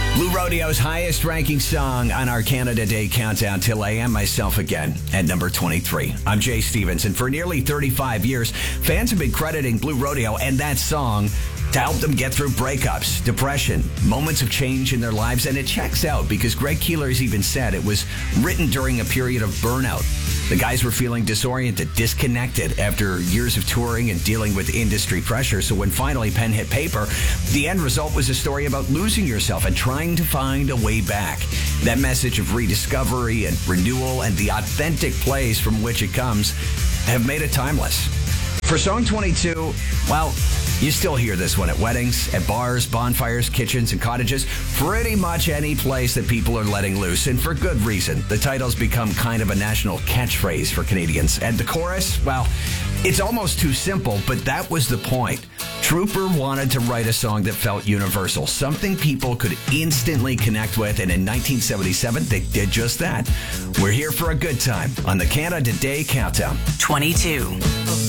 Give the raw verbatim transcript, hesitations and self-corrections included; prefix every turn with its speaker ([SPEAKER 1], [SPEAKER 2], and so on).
[SPEAKER 1] Blue Rodeo's highest ranking song on our Canada Day countdown, Till I Am Myself Again, at number twenty-three. I'm Jay Stevens, and for nearly thirty-five years, fans have been crediting Blue Rodeo and that song to help them get through breakups, depression, moments of change in their lives. And it checks out because Greg Keeler's even said it was written during a period of burnout. The guys were feeling disoriented, disconnected after years of touring and dealing with industry pressure. So when finally pen hit paper, the end result was a story about losing yourself and trying to find a way back. That message of rediscovery and renewal and the authentic place from which it comes have made it timeless. For song twenty-two, well, you still hear this one at weddings, at bars, bonfires, kitchens, and cottages. Pretty much any place that people are letting loose, and for good reason. The title's become kind of a national catchphrase for Canadians. And the chorus, well, it's almost too simple, but that was the point. Trooper wanted to write a song that felt universal, something people could instantly connect with, and in nineteen seventy-seven, they did just that. We're here for a good time on the Canada Day Countdown.
[SPEAKER 2] twenty-two.